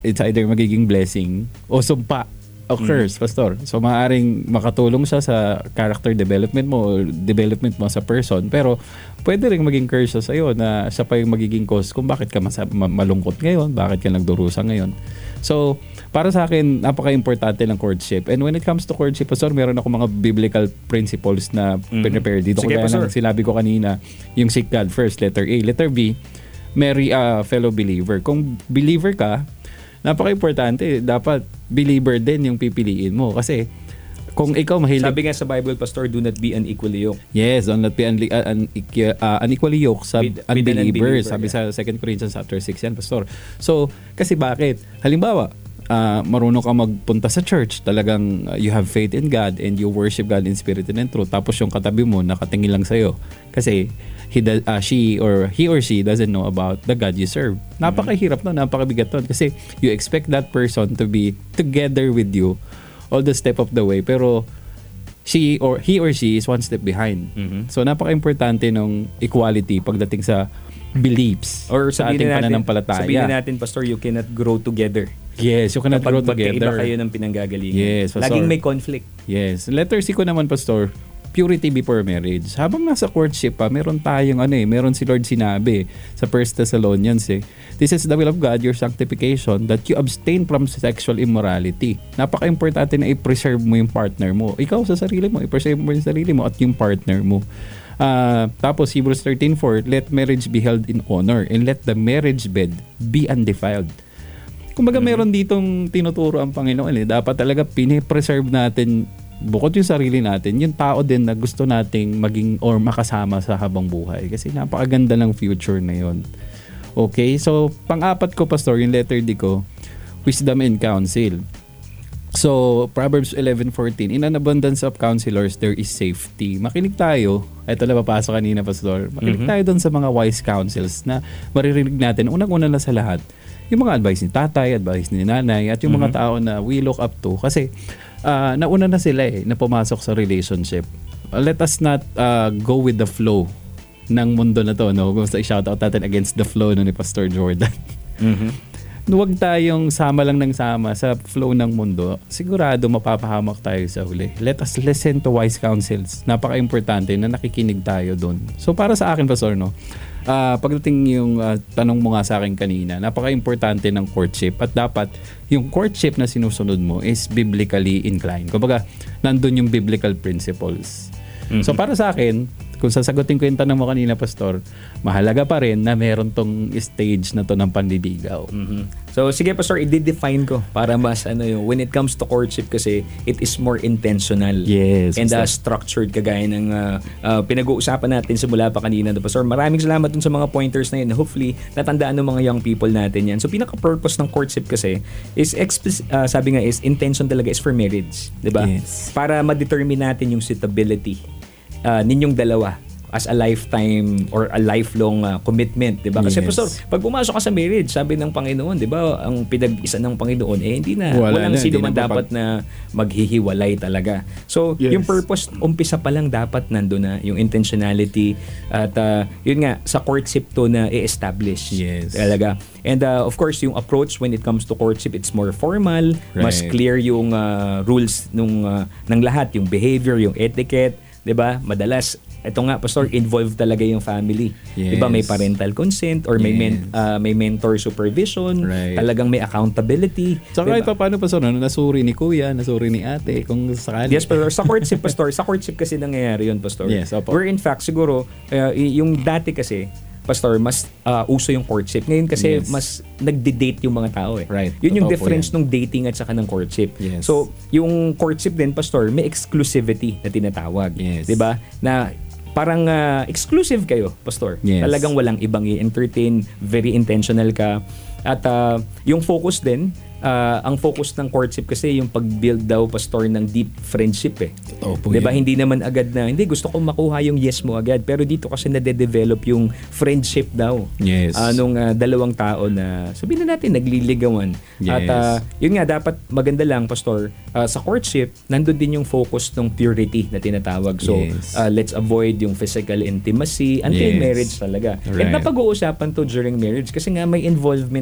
It's either magiging blessing o sumpa o curse, pastor. So maaaring makatulong siya sa character development mo o development mo sa person, pero pwede rin maging curse siya sa'yo na siya pa yung magiging cause kung bakit ka malungkot ngayon, bakit ka nagdurusa ngayon. So, para sa akin, napaka-importante ng courtship. And when it comes to courtship, pastor, meron ako mga biblical principles na prepare dito. Sige, Kaya pastor. nang sinabi ko kanina, yung seek God first, letter A. Letter B, marry a fellow believer. Kung believer ka, napaka-importante. Dapat believer din yung pipiliin mo. Kasi kung ikaw mahilig... Sabi nga sa Bible, pastor, do not be unequally yoked. Yes, don't not be unequally yoked sa With an unbelievers. unbeliever, Sabi sa 2 Corinthians chapter 6 yan, pastor. So, kasi bakit? Halimbawa, marunong ka magpunta sa church, talagang you have faith in God and you worship God in spirit and in truth. Tapos yung katabi mo, nakatingin lang sa'yo. Kasi he or she doesn't know about the God you serve. Napakahirap nun, napakabigat nun. Kasi you expect that person to be together with you all the step of the way. Pero he or she is one step behind. So napaka-importante ng equality pagdating sa beliefs Or sa ating pananampalataya. Sabihin natin, pastor, you cannot grow together. Yes, you cannot grow Kapag magkaiba together. kayo ng pinanggagalingan. Yes, pastor. Laging may conflict. Yes. Letter C ko naman, pastor, purity before marriage. Habang nasa courtship pa, meron tayong meron si Lord sinabi sa 1 Thessalonians this is the will of God, your sanctification, that you abstain from sexual immorality. Napaka-importante na i-preserve mo yung partner mo. Ikaw sa sarili mo, i-preserve mo yung sarili mo at yung partner mo. Tapos Hebrews 13:4, let marriage be held in honor and let the marriage bed be undefiled. Kumbaga meron ditong tinuturo ang Panginoon dapat talaga pinipreserve natin bukod yung sarili natin, yung tao din na gusto nating maging or makasama sa habang buhay. Kasi napakaganda ng future na yon. Okay? So, pang-apat ko, pastor, yung letter D ko, wisdom and counsel. So, Proverbs 11:14, in an abundance of counselors, there is safety. Makinig tayo. Ito na papasok kanina, pastor. Makinig tayo doon sa mga wise counsels na maririnig natin. Unang-una na sa lahat, yung mga advice ni tatay, advice ni nanay, at yung mga tao na we look up to. Kasi, nauna na sila na pumasok sa relationship. Let us not go with the flow ng mundo na to. No? Gusto i-shoutout natin against the flow ni Pastor Jordan. Huwag tayong sama lang ng sama sa flow ng mundo. Sigurado mapapahamak tayo sa huli. Let us listen to wise counsels. Napaka-importante na nakikinig tayo doon. So para sa akin, Pastor, pagdating yung tanong mo nga sa akin kanina, napaka-importante ng courtship at dapat yung courtship na sinusunod mo is biblically inclined. Kumbaga, nandun yung biblical principles. So para sa akin, kung sasagutin ko yung tanong mo kanina, Pastor, mahalaga pa rin na meron tong stage na to ng panliligaw. So sige, pastor, i-define ko para mas when it comes to courtship kasi it is more intentional. Yes. And structured kagaya ng pinag-uusapan natin simula pa kanina, pastor. Maraming salamat dun sa mga pointers na yun. Hopefully natandaan ng mga young people natin yan. So pinaka-purpose ng courtship kasi is sabi nga is intention talaga is for marriage, 'di ba? Yes. Para ma-determine natin yung suitability ninyong dalawa as a lifetime or a lifelong commitment, 'di ba? Kasi Yes. pastor, pag pumasok ka sa marriage, sabi ng Panginoon, 'di ba, ang pinag-isa ng Panginoon hindi na walang sino man dapat na maghihiwalay talaga. So, Yes. yung purpose umpisa pa lang dapat nandoon na yung intentionality at yun nga sa courtship to na i-establish. Yes. Talaga. And of course, yung approach when it comes to courtship, it's more formal, mas Right. clear yung rules ng lahat, yung behavior, yung etiquette, 'di ba? Madalas ito nga, pastor, involved talaga yung family. Yes. 'Di ba? May parental consent or may Yes. may mentor supervision, Right. talagang may accountability. Saka 'di ito ba? paano, Pastor, nasuri ni kuya, nasuri ni ate, kung sakali. Yes, pastor. Sa courtship, pastor, sa courtship kasi nangyayari yun, pastor. Yes, opo. Where in fact, siguro, yung dati kasi, pastor, mas uso yung courtship. Ngayon kasi Yes. mas nagde-date yung mga tao Right. Yun yung Totoo po difference yan. nung dating at saka ng courtship. Yes. So, yung courtship din, pastor, may exclusivity na tinatawag. Yes. 'Di ba? Na parang exclusive kayo, pastor. Yes. Talagang walang ibang i-entertain, very intentional ka. At yung focus din, ang focus ng courtship kasi yung pag-build daw, pastor, ng deep friendship Totoo po Diba? yan. Hindi naman agad na, hindi, gusto ko makuha yung yes mo agad. Pero dito kasi nade-develop yung friendship daw. Yes. Nung dalawang tao na, sabihin na natin, nagliligawan. Yes. At yun nga, dapat maganda lang, pastor, sa courtship, nandun din yung focus ng purity na tinatawag. So, Yes. let's avoid yung physical intimacy until Yes. marriage talaga. Right. And napag-uusapan to during marriage kasi nga may involvement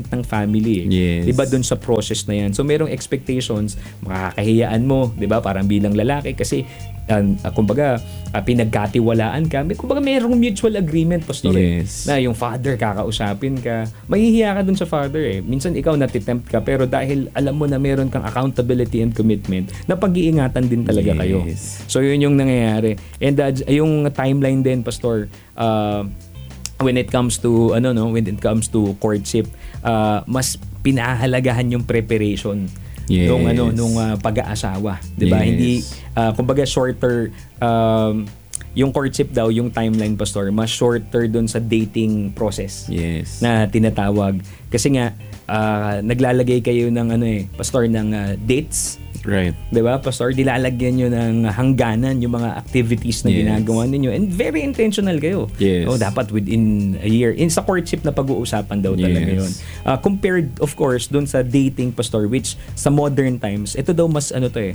ng family. Yes. 'Di ba doon sa process na 'yan. So merong expectations, makakahiyaan mo, 'di ba? Parang bilang lalaki kasi kumbaga pinagkatiwalaan ka. Kumbaga merong mutual agreement, pastor. Yes. Na yung father kakausapin ka. Mahihiya ka dun sa father. Minsan ikaw natitempt ka pero dahil alam mo na meron kang accountability and commitment, na pag-iingatan din talaga kayo. Yes. So yun yung nangyayari. And yung timeline din, pastor, when it comes to courtship, mas pinahalagahan yung preparation nung pag-aasawa, 'di ba? Yes. Hindi kumbaga shorter yung courtship daw, yung timeline, pastor, mas shorter doon sa dating process. Yes. Na tinatawag kasi nga naglalagay kayo ng pastor ng dates. Right. 'Di ba, pastor? Dilalagyan niyo ng hangganan yung mga activities na ginagawa ninyo, and very intentional kayo. Yes. Dapat within a year. Sa courtship na pag-uusapan daw talaga yun. Compared of course doon sa dating, pastor, which sa modern times, ito daw mas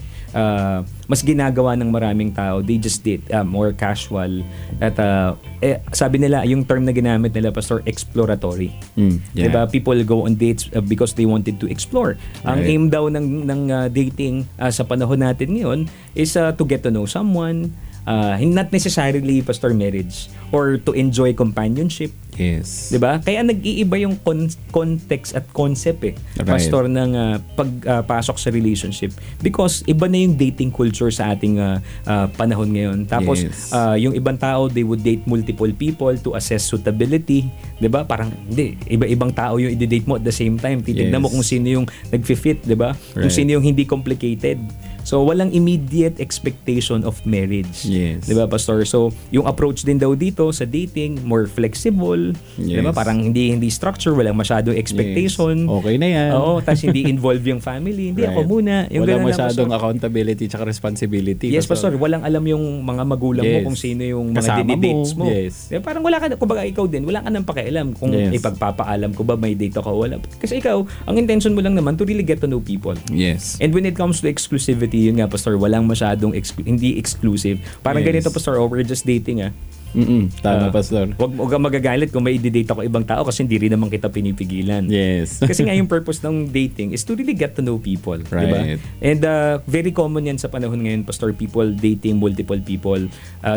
mas ginagawa ng maraming tao. They just date more casual at sabi nila yung term na ginamit nila, pastor, exploratory. 'Di ba? People go on dates because they wanted to explore. Ang Right. aim daw ng dating sa panahon natin ngayon is to get to know someone, not necessarily, pastor, marriage, or to enjoy companionship. Yes. 'Di ba? Kaya nag-iiba yung context at concept Right. pastor, ng pagpasok sa relationship, because iba na yung dating culture sa ating panahon ngayon. Tapos Yes. yung ibang tao, they would date multiple people to assess suitability, 'di ba? Parang hindi, iba-ibang tao yung i-date mo at the same time. Titignan mo Yes. kung sino yung nagfi-fit, 'di ba? Kung Right. sino yung hindi complicated. So walang immediate expectation of marriage. Yes. 'Di ba, pastor? So yung approach din daw dito sa dating, more flexible. Yes. 'Di ba? Parang hindi structure, walang masyadong expectation. Yes. Okay na yan. Oo, tapos hindi involve yung family. Hindi, Right. ako muna. Yung Wala ganun lang, masyadong pastor. accountability tsaka responsibility. Yes, pastor. Walang alam yung mga magulang mo Yes. kung sino yung mga Kasama dinidates mo. Yes. Diba? Parang wala ka, kumbaga ikaw din, wala ka nang pakialam kung Yes. ipagpapaalam ko ba may date ako o wala. Kasi ikaw, ang intention mo lang naman to really get to know people. Yes. And when it comes to exclusivity, yun nga, pastor, walang masyadong hindi exclusive. Parang Yes. ganito, pastor, we're just dating Tama, pastor. Wag kang magagalit kung may i-date ako ibang tao kasi hindi rin naman kita pinipigilan. Yes. Kasi nga yung purpose ng dating is to really get to know people, di ba? Right. And very common yan sa panahon ngayon, pastor, people dating multiple people. At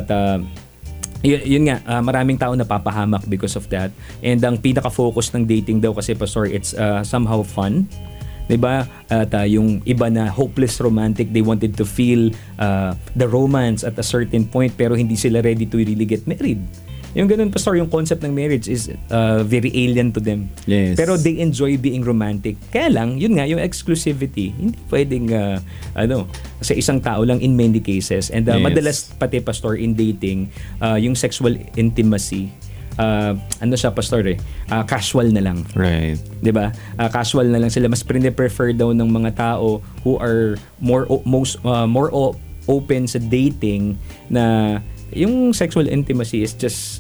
yun nga, maraming tao napapahamak because of that. And ang pinaka-focus ng dating daw kasi, pastor, it's somehow fun. 'Di ba? At yung iba na hopeless romantic, they wanted to feel the romance at a certain point pero hindi sila ready to really get married. Yung ganun, pastor, yung concept ng marriage is very alien to them. Yes. Pero they enjoy being romantic. Kaya lang, yun nga, yung exclusivity, hindi pwedeng sa isang tao lang in many cases. And Yes. madalas pati, pastor, in dating, yung sexual intimacy, siya, pastor, casual na lang. Right. 'Di ba? Casual na lang sila. Mas prefer daw ng mga tao who are more open sa dating, na yung sexual intimacy is just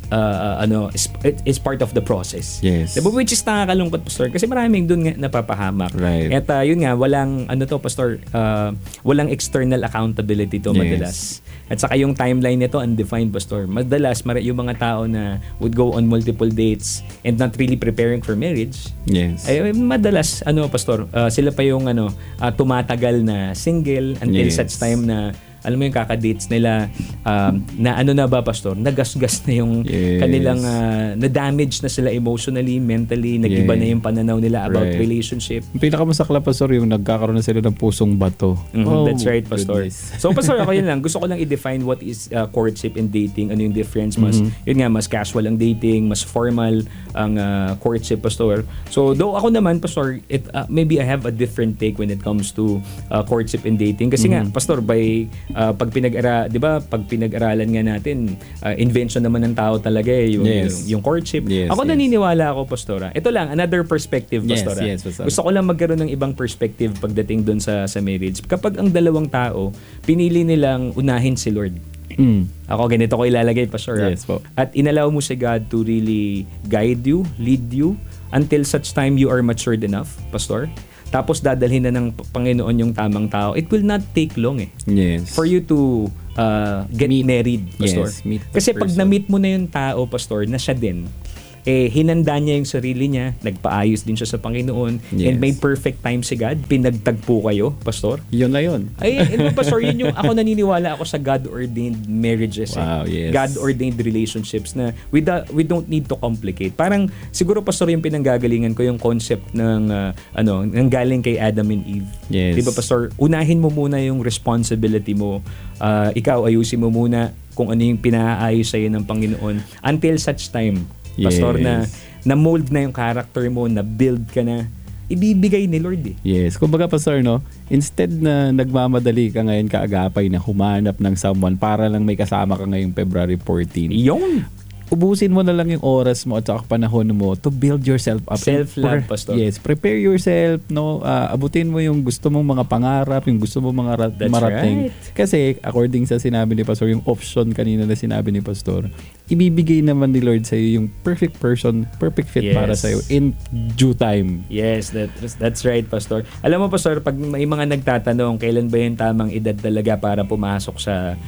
is part of the process. Yes. Diba? Which is nakakalungkot, pastor, kasi maraming doon nga napapahamak. Right. At yun nga, walang pastor, walang external accountability to Yes. madalas. At saka yung timeline nito undefined, pastor. Madalas yung mga tao na would go on multiple dates and not really preparing for marriage, Yes. ay madalas pastor, sila pa yung tumatagal na single until Yes. such time na alam mo yung kaka-dates nila, na na ba, pastor, nagasgas na yung Yes. kanilang na-damage na sila emotionally, mentally, nag-iba Yes. na yung pananaw nila about Right. relationship. Ang pinakamasakla, pastor, yung nagkakaroon na sila ng pusong bato. That's right, pastor. Goodness. So, pastor, ako yun lang. Gusto ko lang i-define what is courtship and dating. Ano yung difference? Yun nga, mas casual ang dating, mas formal ang courtship, pastor. So, though ako naman, pastor, maybe I have a different take when it comes to courtship and dating. Kasi nga, pastor, pag pinag-aralan nga natin, invention naman ng tao talaga Yes. yung courtship. Yes, Ako yes. naniniwala ako, pastora. Ito lang, another perspective, Yes, pastora. yes, pastor. Gusto ko lang magkaroon ng ibang perspective pagdating doon sa marriage. Kapag ang dalawang tao, pinili nilang unahin si Lord. Ako, ganito ko ilalagay, pastor. Yes po. At inallow mo si God to really guide you, lead you, until such time you are matured enough, pastor. Tapos dadalhin na ng Panginoon yung tamang tao. It will not take long Yes. for you to get married, pastor. Yes, meet the Kasi pag person. na-meet mo na yung tao, pastor, na siya din, hinanda niya yung sarili niya, nagpaayos din siya sa Panginoon, Yes. and may perfect time si God, pinagtagpo kayo, Pastor. Yun na yun. Ay, Pastor, yun yung ako naniniwala ako sa God-ordained marriages. Wow, yes. God-ordained relationships na we don't need to complicate. Parang siguro, Pastor, yung pinanggagalingan ko yung concept ng ng galing kay Adam and Eve. Yes. Di ba, Pastor? Unahin mo muna yung responsibility mo. Ikaw, ayusin mo muna kung ano yung pinaayos sa'yo ng Panginoon until such time, Pastor, Yes. na mold na yung character mo, na build ka na, ibibigay ni Lord eh. Yes. Kumbaga, Pastor, no? Instead na nagmamadali ka ngayon kaagapay na humanap ng someone para lang may kasama ka ngayong February 14. Yung Ubusin mo na lang yung oras mo at saka panahon mo to build yourself up. Self-love, Pastor. Yes. Prepare yourself, no? Abutin mo yung gusto mong mga pangarap, yung gusto mong mga That's marating. right. Kasi, according sa sinabi ni Pastor, yung option kanina na sinabi ni Pastor, ibibigay naman ni Lord sa'yo yung perfect person, perfect fit Yes. para sa'yo in due time. Yes, that's right, Pastor. Alam mo, Pastor, pag may mga nagtatanong kailan ba yung tamang edad talaga para pumasok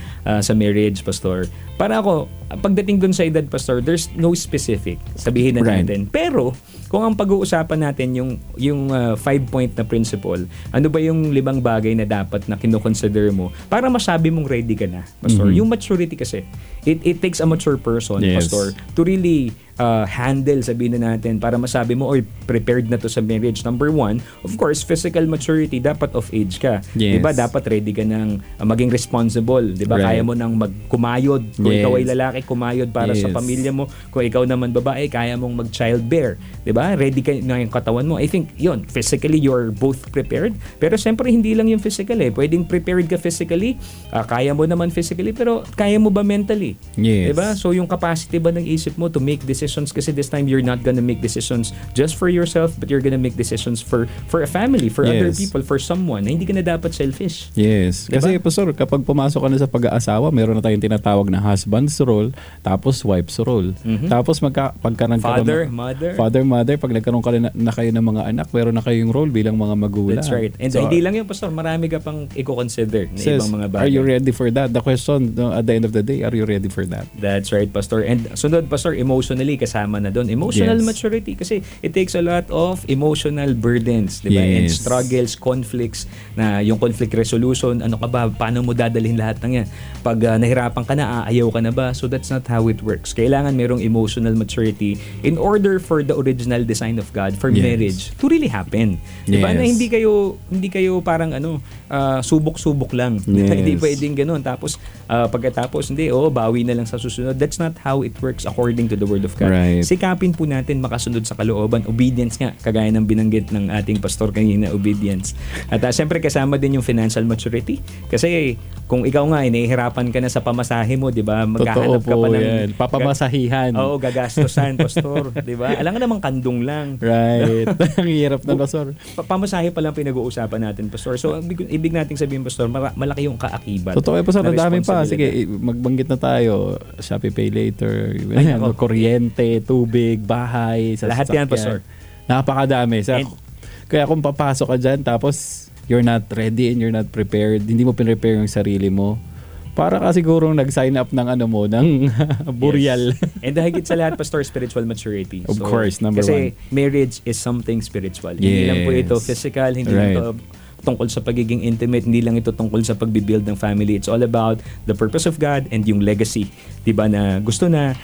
sa marriage, Pastor. Para ako, pagdating dun sa edad, Pastor, there's no specific. Sabihin na Right. natin. Pero kung ang pag-uusapan natin yung 5-point na principle, ano ba yung 5 bagay na dapat na kino-consider mo para masabi mong ready ka na, Pastor? Mhm. Yung maturity kasi, it takes a mature person, Yes. Pastor, to really handle, sabihin na natin, para masabi mo, oy, prepared na to sa marriage. Number 1, of course, physical maturity, dapat of age ka. Yes. Diba? Dapat ready ka ng maging responsible. Diba? Right. Kaya mo nang magkumayod. Kung Yes. ikaw ay lalaki, kumayod para sa Yes. pamilya mo. Kung ikaw naman babae, kaya mong mag-childbear. Diba? Ready ka na yung katawan mo. I think, yun, physically, you're both prepared. Pero siyempre, hindi lang yung physical eh. Pwedeng prepared ka physically, kaya mo naman physically, pero kaya mo ba mentally? Yes. Diba? So, yung capacity ba ng isip mo to make decisions, kasi this time, you're not gonna make decisions just for yourself, but you're gonna make decisions for a family, for other Yes. people, for someone. Na hindi ka na dapat selfish. Yes. Diba? Kasi, Pastor, kapag pumasok ka na sa pag-aasawa, meron na tayong tinatawag na husband's role, tapos wife's role. Mhm. Tapos, pagka nagkaroon Father, mother, pag nagkaroon ka na kayo ng mga anak, meron na kayong role bilang mga magulang. that's right. And So, hindi lang yun, Pastor. Marami ka pang i-consider na says, ibang mga bagay. are you ready for that? The question, no, at the end of the day, are you ready for that? That's right, Pastor. And sunod, Pastor, emotionally, kasama na doon. Emotional Yes. maturity. Kasi it takes a lot of emotional burdens, di ba? And Yes. struggles, conflicts, na yung conflict resolution, ano ka ba? Paano mo dadalhin lahat ng yan? Pag nahirapan ka na, aayaw ka na ba? So that's not how it works. Kailangan merong emotional maturity in order for the original design of God for Yes. marriage to really happen. Di ba? Yes. Na hindi kayo parang subok-subok lang. Yes. Hindi pwedeng ganun. Tapos pagkatapos, bawi na lang sa susunod. That's not how it works according to the Word of God. Right. Sikapin po natin makasunod sa kalooban. Obedience nga, kagaya ng binanggit ng ating pastor kanina, obedience. At siyempre kasama din yung financial maturity. Kasi kung ikaw nga, nahihirapan ka na sa pamasahe mo, di ba? Maghahanap ka Totoo pa po ng... yan. Papamasahihan. Oo, gagastosan, pastor. Di ba? Alam nga namang kandong lang. Right. Ang hirap na, Pastor. Pamasahe pa lang pinag-uusapan natin, pastor. So, ang ibig nating sabihin, pastor, malaki yung kaakibat. Totoo, Pastor. na Ang dami pa. responsibilidad. Sige, magbanggit na tayo. Shopee Pay Later. Ay, nako. Kuryente, tubig, bahay, Lahat yan, sasakyan. pastor. Napakadami. Kaya kung papasok ka dyan, tapos you're not ready and you're not prepared, hindi mo pinrepare yung sarili mo, para ka sigurong nag-sign up ng ng burial. Yes. And higit sa lahat, pastor, spiritual maturity. Of course, number kasi one. marriage is something spiritual. Hindi lang po ito Yes. physical, hindi lang ito tungkol sa pagiging intimate, hindi lang ito tungkol sa pagbibuild ng family. It's all about the purpose of God and yung legacy, 'di ba, na gusto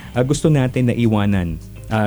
natin na iwanan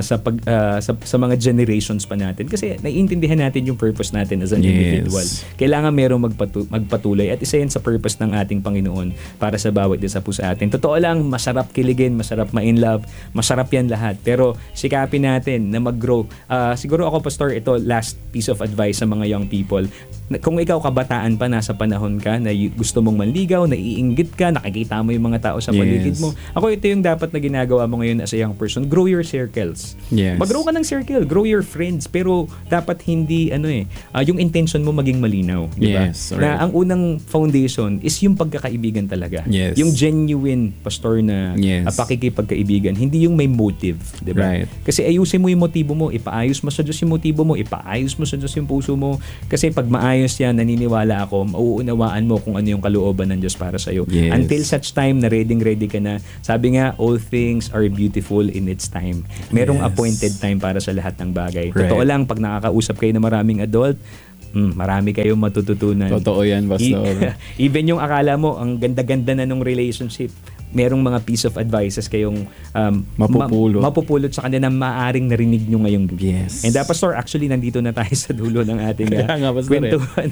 sa mga generations pa natin, kasi naiintindihan natin yung purpose natin as an Yes. individual. Kailangan merong magpatuloy, at isa yan sa purpose ng ating Panginoon para sa bawat isa po sa atin. Totoo lang, masarap kiligin, masarap ma-in love, masarap yan lahat, pero sikapin natin na mag-grow. Siguro ako, pastor, ito last piece of advice sa mga young people. Kung ikaw kabataan pa, nasa panahon ka na gusto mong manligaw, naiinggit ka, nakikita mo yung mga tao sa paligid Yes. mo, ako, ito yung dapat na ginagawa mo ngayon as a young person. Grow your circles. Yes. Mag-grow ka ng circle, grow your friends, pero dapat hindi yung intention mo maging malinaw, di ba? Yes, Na right. ang unang foundation is yung pagkakaibigan talaga. Yes. Yung genuine, pastor, na Yes. pakikipagkaibigan, hindi yung may motive, di ba? Right. Kasi ayusin mo yung motibo mo, ipaayos mo sa Diyos yung motibo mo, ipaayos mo sa Diyos yung puso mo. Kasi pag maayos maayos yan, naniniwala ako, mauunawaan mo kung ano yung kalooban ng Diyos para sa'yo. Yes. Until such time na ready ka na. Sabi nga, all things are beautiful in its time. Merong Yes. appointed time para sa lahat ng bagay. Right. Totoo lang, pag nakakausap kayo ng maraming adult, marami kayong matututunan. Totoo yan, Pastor. Even yung akala mo, ang ganda-ganda na nung relationship, merong mga piece of advices kayong mapupulot sa kanila na maaring narinig nyo ngayong gabi. Yes. And Pastor, actually, nandito na tayo sa dulo ng ating Kaya nga, Pastor, kwentuhan.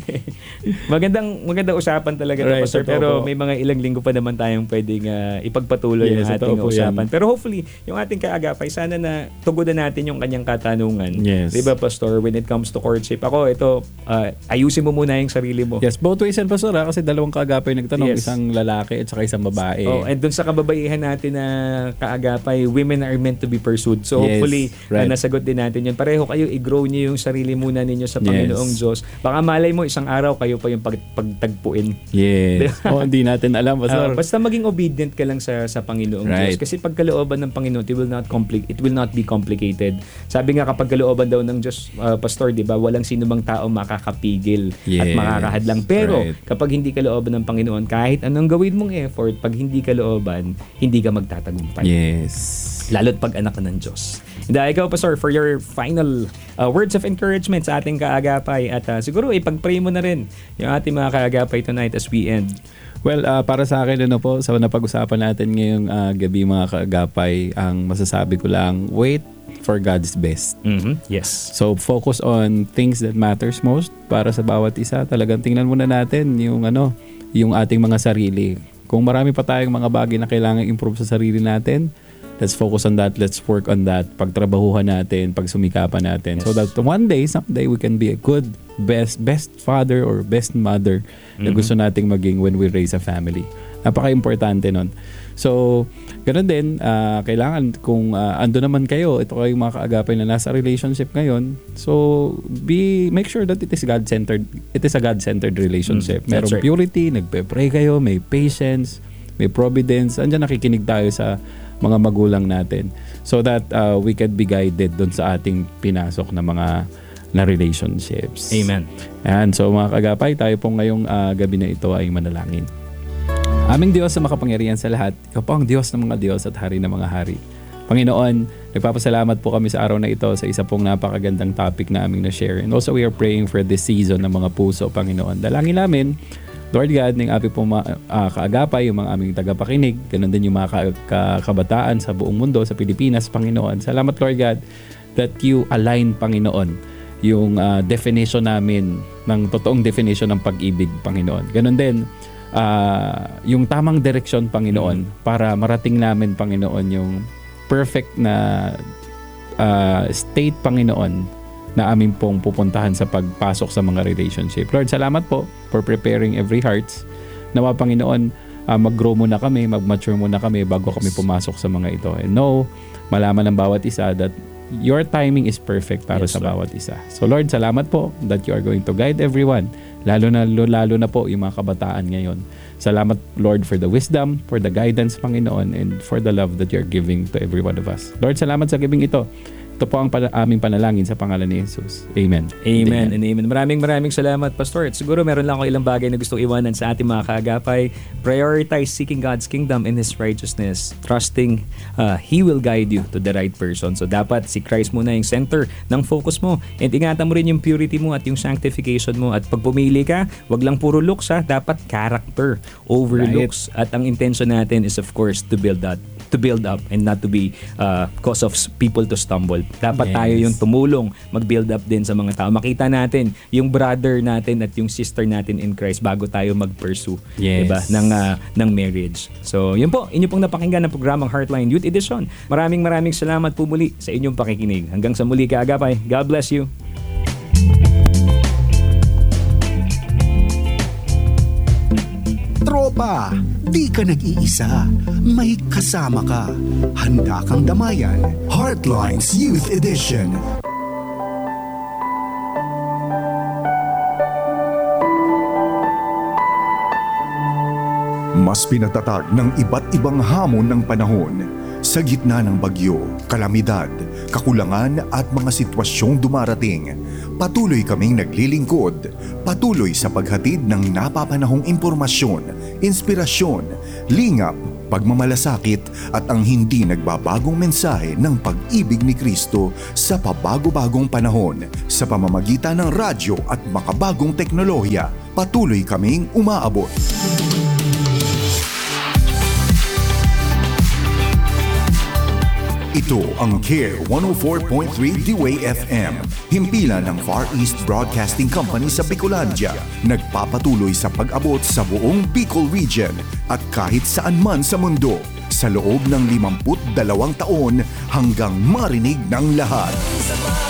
Magandang usapan talaga ito, Right, Pastor. totoo Pero po. may mga ilang linggo pa naman tayong pwedeng ipagpatuloy Yes, ang ating totoo po usapan. yan. Pero hopefully, yung ating kaagapay, sana na tugudan natin yung kanyang katanungan. Yes. Diba, Pastor, when it comes to courtship? Ako, ito, ayusin mo muna yung sarili mo. Yes, both ways yan, Pastor, kasi dalawang kaagapay nagtanong, Yes. isang lalaki at saka isang babae. Oh, and dun sa kababaihan natin na kaagapay, women are meant to be pursued. So Yes, hopefully, right. nasagot din natin yun. Pareho kayo, i-grow niyo yung sarili muna ninyo sa Yes. Panginoong Diyos. Baka malay mo, isang araw kayo pa yung pagtagpuin. Yes. Hindi natin alam, Pastor. Basta maging obedient ka lang sa Panginoong Right. Diyos. Kasi pag kalooban ng Panginoon, it will not be complicated. Sabi nga kapag kalooban daw ng Diyos, Pastor, di ba, walang sino mang tao makakapigil at Yes. makakahadlang. Pero Right. kapag hindi kalooban ng Panginoon, kahit anong gawin mong effort, pag hindi kalooban, hindi ka magtatagumpay. Yes. Lalo't pag anak ka ng Diyos. Dahil ikaw, Pastor, for your final words of encouragement sa ating kaagapay at siguro ipag-pray mo na rin yung ating mga kaagapay tonight as we end. Well, para sa akin, sa napag-usapan natin ngayong gabi, mga kaagapay, ang masasabi ko lang, wait for God's best. Yes. So, focus on things that matters most para sa bawat isa. Talagang tingnan muna natin yung ating mga sarili. Kung marami pa tayong mga bagay na kailangan improve sa sarili natin, let's focus on that. Let's work on that. Pagtrabahuhan natin, pagsumikapan natin. So that one day, someday, we can be a good, best father or best mother na gusto nating maging when we raise a family. Napaka-importante nun. So, ganun din, kailangan kung ando naman kayo, ito kayong mga kaagapay na nasa relationship ngayon, so make sure that it is God-centered. It is a God-centered relationship. That's Merong right. purity, nagpe-pray kayo, may patience, may providence. Andiyan nakikinig tayo sa mga magulang natin so that we can be guided dun sa ating pinasok na mga relationships. Amen. And so mga kaagapay, tayo po ngayong gabi na ito ay manalangin. Aming Diyos na makapangyarihan sa lahat, ikaw po ang Diyos ng mga Diyos at Hari ng mga Hari. Panginoon, nagpapasalamat po kami sa araw na ito sa isa pong napakagandang topic na aming na-share. And also we are praying for this season ng mga puso, Panginoon. Dalangin namin, Lord God, ng aming pong kaagapay, yung mga aming tagapakinig, ganun din yung mga kabataan sa buong mundo, sa Pilipinas, Panginoon. Salamat, Lord God, that you align, Panginoon, yung definition namin, ng totoong definition ng pag-ibig, Panginoon. Ganun din, yung tamang direksyon, Panginoon, para marating namin, Panginoon, yung perfect na state, Panginoon, na amin pong pupuntahan sa pagpasok sa mga relationship. Lord, salamat po for preparing every hearts. Nawa, Panginoon, mag-grow muna kami, mag-mature muna kami bago kami pumasok sa mga ito. And no, malaman ng bawat isa that your timing is perfect para Yes, sa Lord. bawat isa. So Lord, salamat po that you are going to guide everyone, lalo na po yung mga kabataan ngayon. Salamat, Lord, for the wisdom, for the guidance, Panginoon, and for the love that you're giving to every one of us. Lord, salamat sa giving ito. Ito po ang aming panalangin sa pangalan ni Jesus. Amen. Amen and amen. Maraming salamat, Pastor. At siguro meron lang ako ilang bagay na gusto iwanan sa ating mga kaagapay. Prioritize seeking God's kingdom and His righteousness. Trusting He will guide you to the right person. So dapat si Christ muna yung center ng focus mo. And ingatan mo rin yung purity mo at yung sanctification mo. At pag pumili ka, wag lang puro looks ha. Dapat character over Right. looks. At ang intention natin is of course to build up and not to be cause of people to stumble. Dapat Yes. tayo yung tumulong, mag-build up din sa mga tao. Makita natin yung brother natin at yung sister natin in Christ bago tayo mag-pursue, Yes. diba? ng marriage. So, yun po, inyo pong napakinggan ng programang Heartline Youth Edition. Maraming salamat po muli sa inyong pakikinig. Hanggang sa muli, kaagapay. God bless you. Tropa, di ka nag-iisa. May kasama ka. Handa kang damayan. Heartlines Youth Edition. Mas pinatatag ng iba't ibang hamon ng panahon sa gitna ng bagyo, kalamidad, kakulangan at mga sitwasyong dumarating, patuloy kaming naglilingkod, patuloy sa paghatid ng napapanahong impormasyon, inspirasyon, lingap, pagmamalasakit at ang hindi nagbabagong mensahe ng pag-ibig ni Kristo sa pabago-bagong panahon sa pamamagitan ng radyo at makabagong teknolohiya. Patuloy kaming umaabot. Ito ang CARE 104.3 D-Way FM, himpilan ng Far East Broadcasting Company sa Bicolandia, nagpapatuloy sa pag-abot sa buong Bicol Region at kahit saan man sa mundo, sa loob ng 52 taon hanggang marinig ng lahat.